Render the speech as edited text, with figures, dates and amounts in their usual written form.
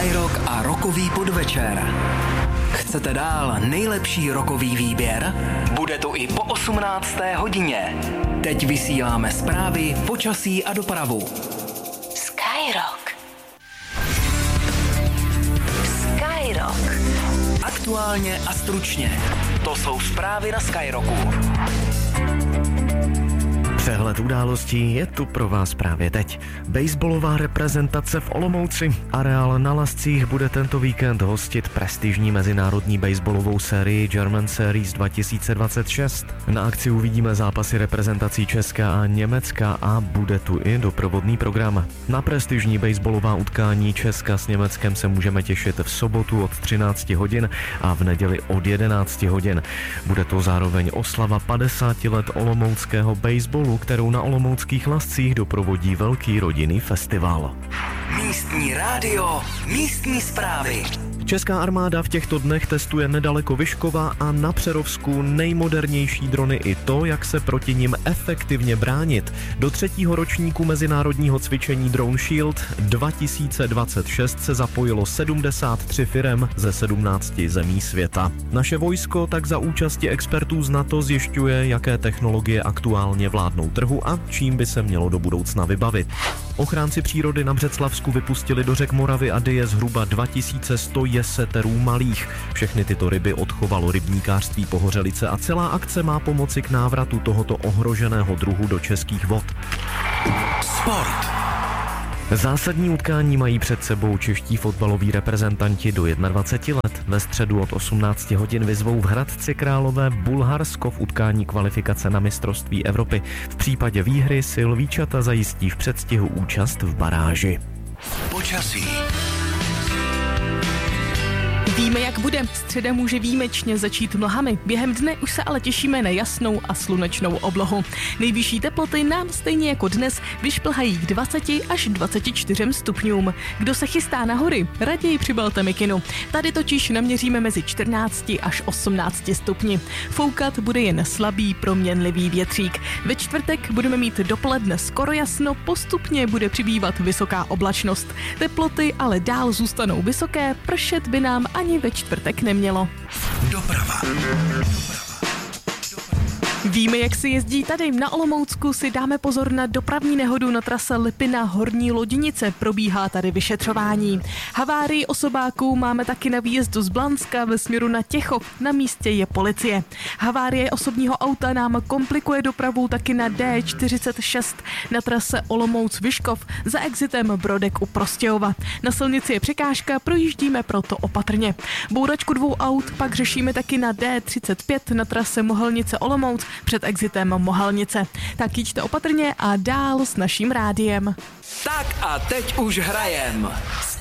Skyrock a rockový podvečer. Chcete dál nejlepší rockový výběr? Bude to i po 18. hodině. Teď vysíláme zprávy, počasí a dopravu. Skyrock. Skyrock. Aktuálně a stručně. To jsou zprávy na Skyrocku. Přehled událostí je tu pro vás právě teď. Baseballová reprezentace v Olomouci. Areál na Lascích bude tento víkend hostit prestižní mezinárodní baseballovou sérii German Series 2026. Na akci uvidíme zápasy reprezentací Česka a Německa a bude tu i doprovodný program. Na prestižní baseballová utkání Česka s Německem se můžeme těšit v sobotu od 13 hodin a v neděli od 11 hodin. Bude to zároveň oslava 50 let olomouckého baseballu, kterou na olomouckých Lascích doprovodí velký rodinný festival. Místní rádio, místní zprávy. Česká armáda v těchto dnech testuje nedaleko Vyškova a na Přerovsku nejmodernější drony i to, jak se proti nim efektivně bránit. Do 3. ročníku mezinárodního cvičení Drone Shield 2026 se zapojilo 73 firem ze 17 zemí světa. Naše vojsko tak za účasti expertů z NATO zjišťuje, jaké technologie aktuálně vládnou trhu a čím by se mělo do budoucna vybavit. Ochránci přírody na Břeclavsku vypustili do řek Moravy a Dyje zhruba 2100 jeseterů malých. Všechny tyto ryby odchovalo rybníkářství Pohořelice a celá akce má pomoci k návratu tohoto ohroženého druhu do českých vod. Sport. Zásadní utkání mají před sebou čeští fotbaloví reprezentanti do 21 let. Ve středu od 18 hodin vyzvou v Hradci Králové Bulharsko v utkání kvalifikace na mistrovství Evropy. V případě výhry si lvíčata zajistí v předstihu účast v baráži. Počasí. Víme, jak bude. Středa může výjimečně začít mlhami. Během dne už se ale těšíme na jasnou a slunečnou oblohu. Nejvyšší teploty nám stejně jako dnes vyšplhají k 20 až 24 stupňům. Kdo se chystá na hory, raději přibalte mikinu. Tady totiž naměříme mezi 14 až 18 stupni. Foukat bude jen slabý proměnlivý větřík. Ve čtvrtek budeme mít dopoledne skoro jasno, postupně bude přibývat vysoká oblačnost. Teploty ale dál zůstanou vysoké, pršet by nám ani ve čtvrtek nemělo. Doprava. Víme, jak si jezdí tady. Na Olomoucku si dáme pozor na dopravní nehodu na trase Lipina Horní Lodinice. Probíhá tady vyšetřování. Havárii osobáků máme taky na výjezdu z Blanska ve směru na Těchov. Na místě je policie. Havárie osobního auta nám komplikuje dopravu taky na D46 na trase Olomouc-Vyškov za exitem Brodek u Prostějova. Na silnici je překážka, projíždíme proto opatrně. Bouračku 2 aut pak řešíme taky na D35 na trase Mohelnice-Olomouc před exitem Mohelnice. Tak jíďte opatrně a dál s naším rádiem. Tak a teď už hrajem.